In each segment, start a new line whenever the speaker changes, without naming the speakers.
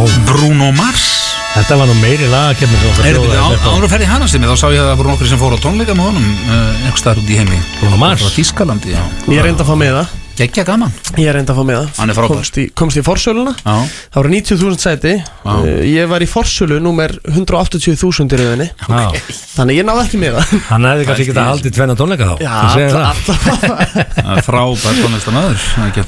Bruno Mars.
Þetta var nú meiri lagakefni
Áður að ferði hana sem þá sá ég að það voru nokkur sem fóru á tónleika með honum einhvers staðar út í heimi.
Bruno Mars
Frá Þýskalandi, já.
Ég reyndi að fá með það.
Gekkja gaman.
Ég reyndi að fá með það.
Hann er frábær.
Komst í forsöluna.
Já.
Það voru 90.000 sæti. Ég var í forsölu númer 180.000 í rauninni. Þannig ég náði ekki með það.
Hann hefði kannski getað haldið tvenna tónleika þá.
Já, frábær tónlistarmaður.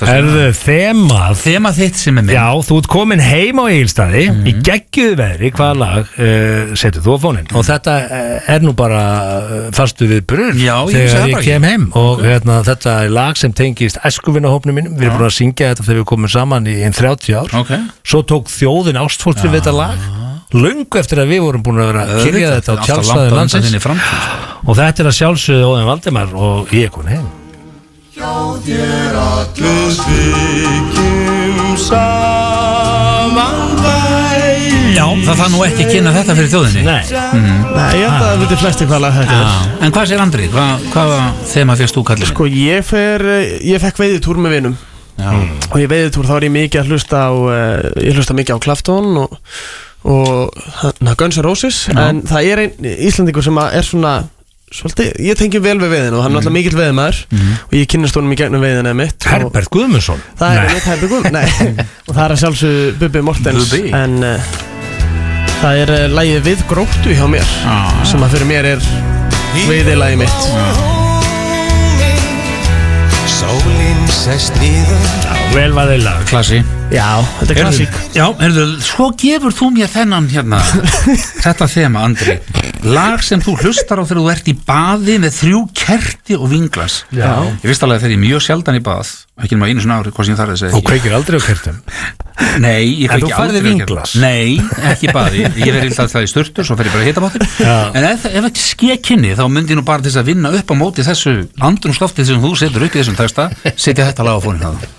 Þema þitt sem er með.
Já, þú ert komin heim á Egilsstaði í geggjuðu veðri. Hvaða lag setur þú á fóninn? Og þetta er nú bara fastu við brunn þegar ég kem heim. Og þetta er lag sem tengist æskuvinahópnum mínum, við erum búin að syngja þetta þegar við komum saman í 30 ár Svo tók þjóðin ástfólk við þetta lag löngu eftir að við vorum búin að vera að kyrja þetta á tjálsvæði landsins og þetta er að sjálfsögðu Óðinn Valdimar og ég kom heim
Hjá þér allir svikjum saman bæ
Já, það fann nú ekki að kynna þetta fyrir þjóðinni
Nei, ég held að það viti flesti hvað lag þetta
En hvað sér Andri? Hvaða þema fékkst þú kallið?
Sko, ég fekk veiðitúr með vinum og ég veiðitúr, þá er ég mikið að hlusta á ég hlusta mikið á Clapton og Guns N' Roses en það er einn Íslandingur sem er svona svolítið, ég tengi vel við veiðinu og hann er alltaf mikill veiðmaður og ég kynnast honum í gegnum veiðina mitt
Herbert Guðmundsson
Það er mitt Herbert Guðmundsson og það er að sjálfsögðu Bubbi Mortens en það er lagið Við Gróttu hjá mér sem að fyrir mér er veiðilagið mitt
Sólinn sest niður
Vel var þeir lag
Klassi
Já, þetta er klassík
Já, svo gefur þú mér þennan þetta þema, Andri lag sem þú hlustar á þegar þú ert í baði með 3 kerti og vinglas Ég veist alveg þegar ég er mjög sjaldan í bað ekki nema einu svona ári, hvað sem ég þarf að segja
Þú kveikir aldrei á kertum
Nei, ég
En þú
kveiki
færði
aldrei á
vinglas?
kertum. Nei, ekki í baði Ég verði alltaf það í sturtur, svo fer ég bara að hita bátinn En ef ekki ske kynni, þá myndi ég nú bara til þess að vinna upp á móti þessu andrumsloftið sem þú setur upp í þessum texta setja þetta lag á fóninn